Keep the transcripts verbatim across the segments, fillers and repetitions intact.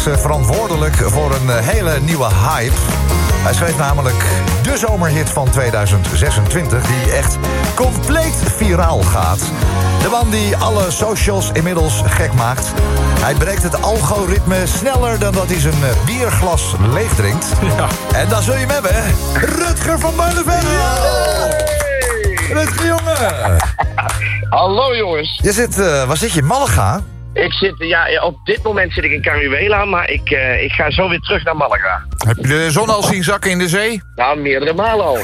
verantwoordelijk voor een hele nieuwe hype. Hij schreef namelijk de zomerhit van tweeduizend zesentwintig... die echt compleet viraal gaat. De man die alle socials inmiddels gek maakt. Hij breekt het algoritme sneller dan dat hij zijn bierglas leeg drinkt. Ja. En dan zul je hem hebben, hè? Rutger van Barneveld. Hey. Rutger, jongen. Hallo, jongens. Je zit, uh, waar zit je, in Malaga? Ik zit, ja, op dit moment zit ik in Caruela, maar ik, uh, ik ga zo weer terug naar Malaga. Heb je de zon al zien zakken in de zee? Nou, meerdere malen al.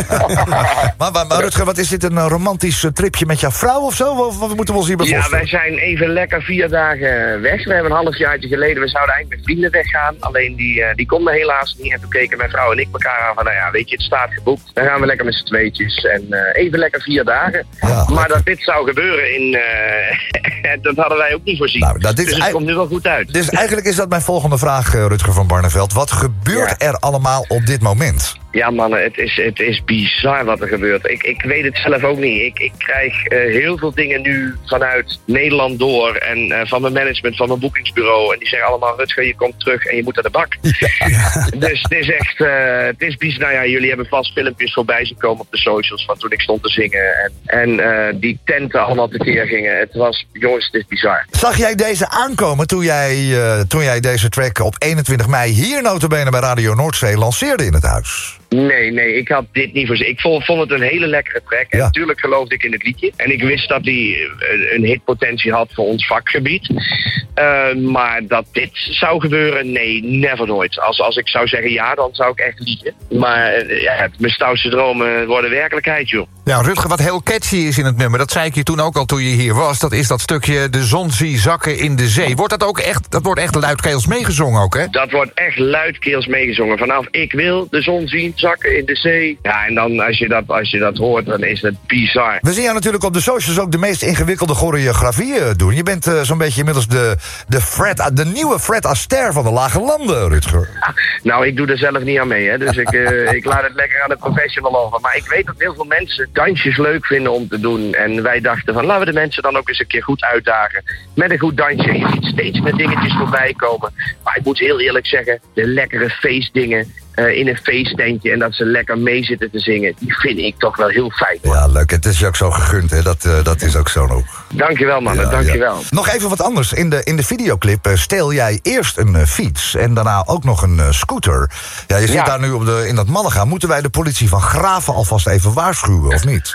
maar, maar, maar Rutger, wat is dit, een romantisch tripje met jouw vrouw of zo? Wat, wat moeten we ons hierbij voorstellen? Ja, wij zijn even lekker vier dagen weg. We hebben een halfjaartje geleden, we zouden eigenlijk met vrienden weggaan. Alleen die, uh, die konden helaas niet. En toen keken mijn vrouw en ik elkaar aan van, nou ja, weet je, het staat geboekt. Dan gaan we lekker met z'n tweetjes. En uh, even lekker vier dagen. Ja, maar dat dit zou gebeuren in... Uh, dat hadden wij ook niet voorzien. Nou, dat, dit dus het is komt nu wel goed uit. Dus eigenlijk is dat mijn volgende vraag, Rutger van Barneveld. Wat gebeurt ja. er allemaal op dit moment? Ja, mannen, het is, het is bizar wat er gebeurt. Ik, ik weet het zelf ook niet. Ik, ik krijg uh, heel veel dingen nu vanuit Nederland door. En uh, van mijn management, van mijn boekingsbureau. En die zeggen allemaal, Rutger, je komt terug en je moet aan de bak. Ja. Dus het is echt, uh, het is bizar. Nou ja, jullie hebben vast filmpjes voorbij zien komen op de socials van toen ik stond te zingen. En, en uh, die tenten allemaal tekeer gingen. Het was, jongens, het is bizar. Zag jij deze aankomen toen jij, uh, toen jij deze track op eenentwintig mei hier nota bene bij Radio Noordzee lanceerde in het huis? Nee, nee, ik had dit niet voor zich. Ik vond, vond het een hele lekkere track. En ja. natuurlijk geloofde ik in het liedje. En ik wist dat hij een hitpotentie had voor ons vakgebied. Uh, maar dat dit zou gebeuren, nee, never nooit. Als, als ik zou zeggen ja, dan zou ik echt liegen. Maar uh, ja, mijn stoutste dromen worden werkelijkheid, joh. Ja, Rutger, wat heel catchy is in het nummer, dat zei ik je toen ook al toen je hier was, dat is dat stukje de zon zie zakken in de zee. Wordt dat ook echt, dat wordt echt luidkeels meegezongen ook, hè? Dat wordt echt luidkeels meegezongen. Vanaf ik wil de zon zien zakken in de zee. Ja, en dan als je dat, als je dat hoort, dan is het bizar. We zien jou natuurlijk op de socials ook de meest ingewikkelde choreografieën doen. Je bent uh, zo'n beetje inmiddels de, de, Fred, de nieuwe Fred Astaire van de Lage Landen, Rutger. Ah, nou, ik doe er zelf niet aan mee, hè. Dus ik, uh, ik laat het lekker aan de professional over. Maar ik weet dat heel veel mensen dansjes leuk vinden om te doen. En wij dachten van, laten we de mensen dan ook eens een keer goed uitdagen. Met een goed dansje. Je ziet steeds meer dingetjes voorbij komen. Maar ik moet heel eerlijk zeggen, de lekkere feestdingen uh, in een feesttentje en dat ze lekker mee zitten te zingen, die vind ik toch wel heel fijn. Hoor. Ja, leuk. Het is je ook zo gegund, hè. Dat, uh, dat is ook zo nog. Dankjewel, mannen. Ja, dankjewel. Ja. Nog even wat anders. In de, in de videoclip uh, steel jij eerst een uh, fiets en daarna ook nog een uh, scooter. Ja, je zit ja. daar nu op de, in dat Malaga. Moeten wij de politie van Graven alvast even waarschuwen, of niet?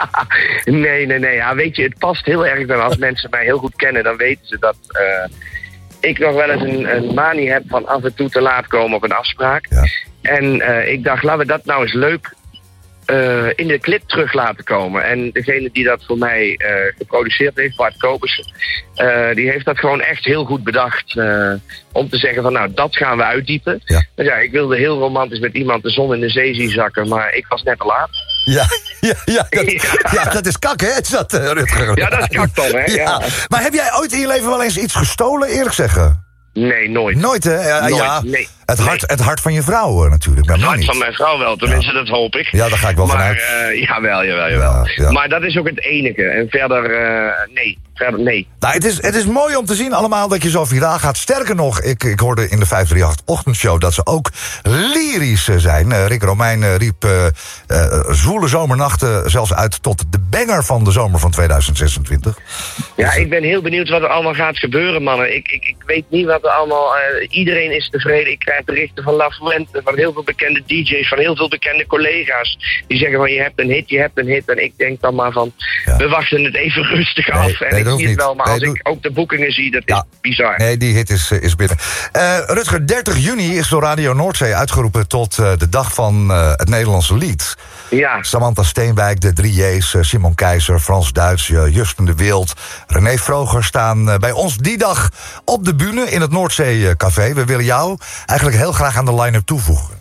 nee, nee, nee. Ja, weet je, het past heel erg bij als mensen mij heel goed kennen, dan weten ze dat uh, ik nog wel eens een, een manie heb van af en toe te laat komen op een afspraak. Ja. En uh, ik dacht, laten we dat nou eens leuk uh, in de clip terug laten komen. En degene die dat voor mij uh, geproduceerd heeft, Bart Kopersen, uh, die heeft dat gewoon echt heel goed bedacht. Uh, om te zeggen van, nou, dat gaan we uitdiepen. Ja. Dus ja, ik wilde heel romantisch met iemand de zon in de zee zien zakken, maar ik was net te laat. Ja, ja, ja, dat, ja. ja, dat is kak, hè? Is dat, uh, Rutger? Ja, dat is kak dan, hè? Ja. Ja. Maar heb jij ooit in je leven wel eens iets gestolen, eerlijk zeggen? Nee, nooit. Nooit, hè? Ja, nooit, ja. Nee. Het, hart, het hart van je vrouw, natuurlijk. Het hart van mijn vrouw wel, tenminste, ja. dat hoop ik. Ja, daar ga ik wel maar, vanuit. Uh, jawel, jawel, jawel. Ja, ja. Maar dat is ook het enige. En verder, uh, nee. Verder, nee. Nou, het is, het is mooi om te zien allemaal dat je zo viraal gaat. Sterker nog, ik, ik hoorde in de vijf drie acht ochtendshow dat ze ook lyrisch zijn. Uh, Rick Romein uh, riep uh, uh, zwoele zomernachten zelfs uit tot de banger van de zomer van tweeduizend zesentwintig. Ja, dus, ik ben heel benieuwd wat er allemaal gaat gebeuren, mannen. Ik, ik, ik weet niet wat er allemaal... Uh, iedereen is tevreden. Ik krijg berichten van La Fuente, van heel veel bekende D J's, van heel veel bekende collega's. Die zeggen van, je hebt een hit, je hebt een hit. En ik denk dan maar van, ja. we wachten het even rustig nee, af. En nee, ik zie het wel, maar nee, als doe... ik ook de boekingen zie, dat ja. is bizar. Nee, die hit is, is binnen. Uh, Rutger, dertig juni is door Radio Noordzee uitgeroepen tot uh, de dag van uh, het Nederlandse lied. Ja. Samantha Steenwijk, de drie J's, uh, Simon Keizer, Frans Duits, uh, Justin de Wild, René Vroger staan uh, bij ons die dag op de bühne in het Noordzee Café. We willen jou eigenlijk heel graag aan de line-up toevoegen.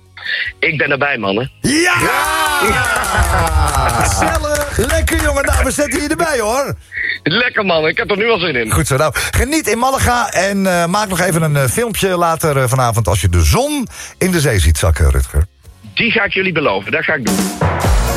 Ik ben erbij, mannen. Ja! Ja! Ja! Gezellig! Lekker, jongen. Nou, we zetten je erbij, hoor. Lekker, man. Ik heb er nu al zin in. Goed zo. Nou, geniet in Malaga en uh, maak nog even een uh, filmpje later uh, vanavond als je de zon in de zee ziet zakken, Rutger. Die ga ik jullie beloven. Dat ga ik doen.